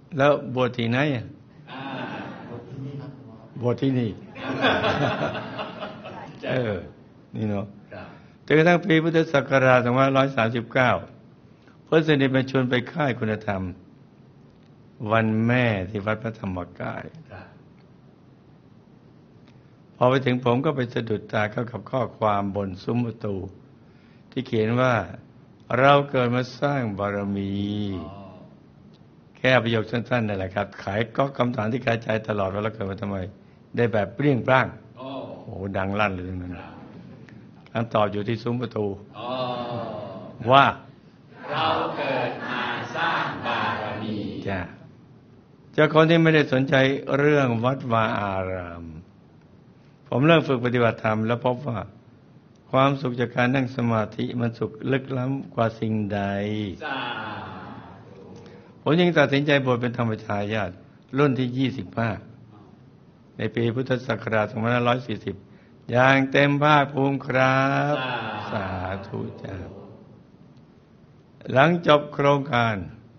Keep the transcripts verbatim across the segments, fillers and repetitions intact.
แล้วบวชที่ไหนอ่ะบวชที่นี่เออนี่เนาะจนกระทั่งปีพุทธศักราชสองพันห้าร้อยสามสิบเก้าพระเสด็จมาชวนไปค่ายคุณธรรมวันแม่ที่วัดพระธรรมกายพอไปถึงผมก็ไปสะดุดตาเข้ากับข้อความบนซุ้มประตูที่เขียนว่าเราเกิดมาสร้างบารมีแค่ประโยคสั้นๆนั่นแหละครับขายก็คำถามที่กระจายตลอดว่าเราเกิดมาทำไมได้แบบเปรี้ยงปร้างโอ้โหดังลั่นเลยตรงนั้นคำตอบอยู่ที่ซุ้มประตูว่าเราเกิดมาสร้างบารมีจ้ะจากคนที่ไม่ได้สนใจเรื่องวัดวาอารามผมเริ่มฝึกปฏิบัติธรรมแล้วพบว่าความสุขจากการนั่งสมาธิมันสุขลึกล้ำกว่าสิ่งใดผมยังตัดสินใจบวชเป็นธรรมชายาติรุ่นที่ยี่สิบห้าในปีพุทธศักราชสองพันห้าร้อยสี่สิบอย่างเต็มภาคภูมิครับสาธุจ้าหลังจบโครงการ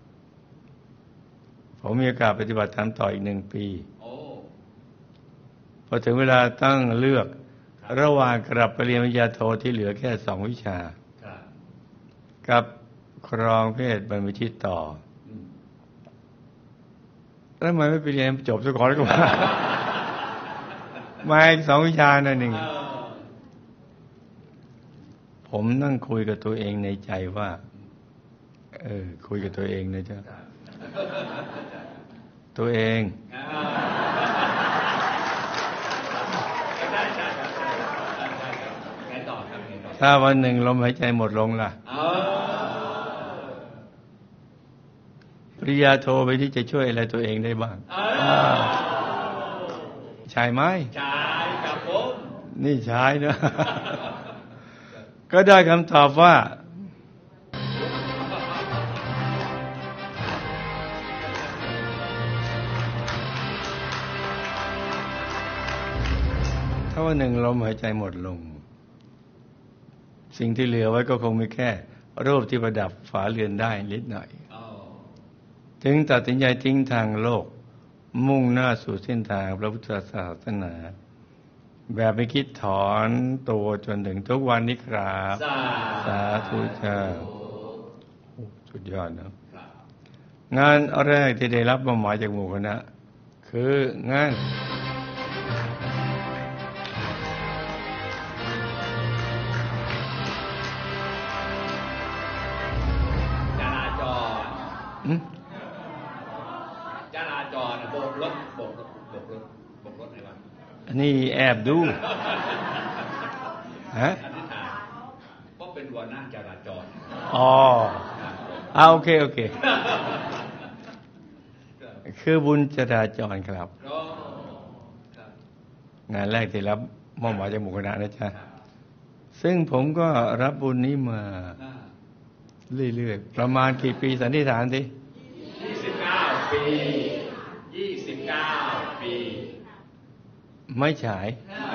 ผมมีโอกาสปฏิบัติธรรมต่ออีกหนึ่งปีพอถึงเวลาตั้งเลือกระหว่างกลับไปเรียนวิทยาโทที่เหลือแค่สองวิชากับครองเพศบรรพชิตต่อแล้วทำไมไม่ไปเรียนจบซะก่อนแล้วก็มามาอีกสองวิชาหน่อยหนึ่งผมนั่งคุยกับตัวเองในใจว่าเออคุยกับตัวเองนะจ๊ะตัวเองถ้าวันหนึ่งลมหายใจหมดลงล่ะปริญญาโทไปที่จะช่วยอะไรตัวเองได้บ้างใช่ไหมใช่ครับผมนี่ใช่นะ ก็ได้คำตอบว่าถ้าวันหนึ่งลมหายใจหมดลงสิ่งที่เหลือไว้ก็คงมีแค่รูปที่ประดับฝาเรือนได้นิดหน่อยถึงตัดสินใจทิ้งทางโลกมุ่งหน้าสู่เส้นทางพระพุทธศาสนาแบบไม่คิดถอนตัวจนถึงทุกวันนี้ครับสาธุเจ้าสุดยอดนะงานแรกที่ได้รับมอบหมายจากหมู่คณะคืองานจราจรจราจรโบกรถโบกรถโบกรถโบกรถไหนวะอันนี้แอบดูฮะก็เป็นหัวหน้าจราจรอ๋อเอาโอเคโอเคคือบุญจราจรครับงานแรกที่รับมอบหมายจากหมู่คณะนะจ๊ะซึ่งผมก็รับบุญนี้มาเรื่อยๆประมาณกี่ปีสันนิษฐานสิยี่สิบเก้าปียี่สิบเก้าปีไม่ฉาย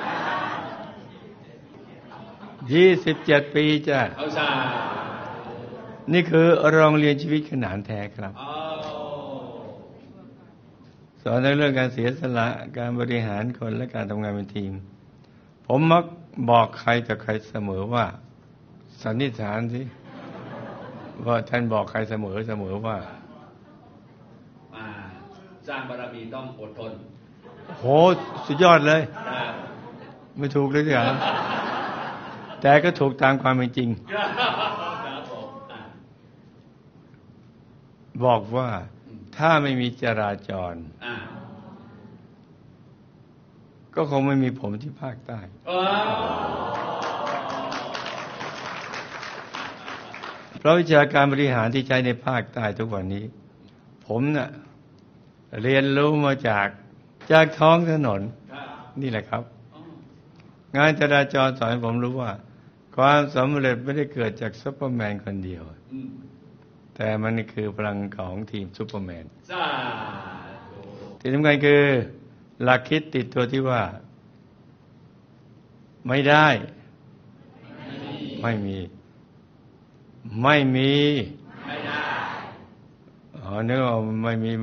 ยี่สิบเจ็ดปีจ้ะนี่คือโรงเรียนชีวิตขนานแท้ครับสอนในเรื่องการเสียสละการบริหารคนและการทำงานเป็นทีมผมมักบอกใครต่อใครเสมอว่าสันนิษฐานสิว่าท่านบอกใครเสมอเสมอว่าสร้างบารมีต้องอดทนโหสุดยอดเลยไม่ถูกเลยจ้ะแต่ก็ถูกตามความเป็นจริงบอกว่าถ้าไม่มีจราจรก็คงไม่มีผมที่ภาคใต้เพราะวิชาการบริหารที่ใช้ในภาคใต้ทุกวันนี้ผมน่ะเรียนรู้มาจากจากท้องถนนนี่แหละครับงานจราจรสอนให้ผมรู้ว่าความสำเร็จไม่ได้เกิดจากซุปเปอร์แมนคนเดียวแต่มันคือพลังของทีมซุปเปอร์แมนที่สำคัญคือหลักคิดติดตัวที่ว่าไม่ได้ไม่มีไม่มีอ๋อนึกว่าไม่มี